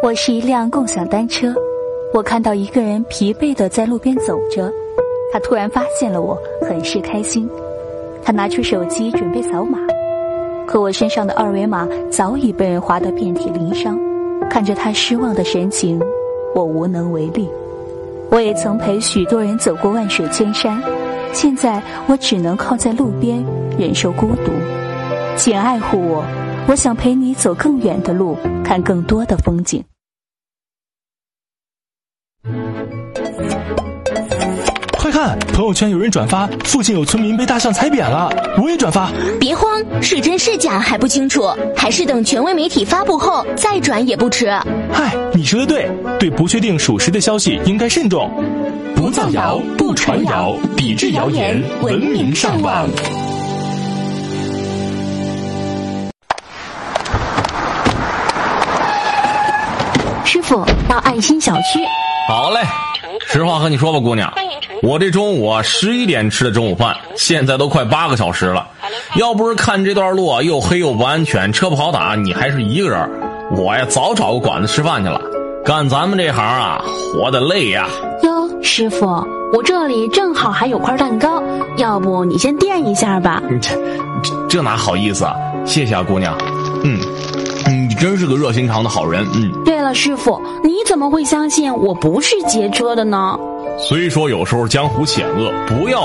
我是一辆共享单车，我看到一个人疲惫地在路边走着，他突然发现了我，很是开心。他拿出手机准备扫码，可我身上的二维码早已被人划得遍体鳞伤。看着他失望的神情，我无能为力。我也曾陪许多人走过万水千山，现在我只能靠在路边忍受孤独。请爱护我，我想陪你走更远的路，看更多的风景。 快看，朋友圈有人转发附近有村民被大象踩扁了，我也转发。 别慌，是真是假还不清楚，还是等权威媒体发布后再转也不迟。 嗨，你说的对，对不确定属实的消息应该慎重。 不造谣，不传谣，抵制谣言，文明上网。 师傅，到爱心小区。 好嘞，实话和你说吧，姑娘，我这中午11点吃的中午饭，现在都快8个小时了。要不是看这段路又黑又不安全，车不好打，你还是一个人，我呀早找个馆子吃饭去了。干咱们这行啊，活得累呀。 哟，师傅，我这里正好还有块蛋糕，要不你先垫一下吧。 这哪好意思啊，谢谢啊，姑娘。你真是个热心肠的好人。 对了，师傅，你怎么会相信我不是劫车的呢？ 虽说有时候江湖险恶，不要